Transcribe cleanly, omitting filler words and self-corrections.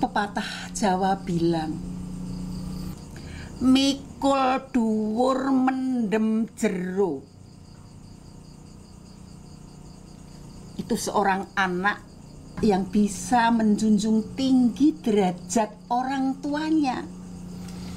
Pepatah Jawa bilang, mikul dhuwur mendem jero. Itu seorang anak yang bisa menjunjung tinggi derajat orang tuanya.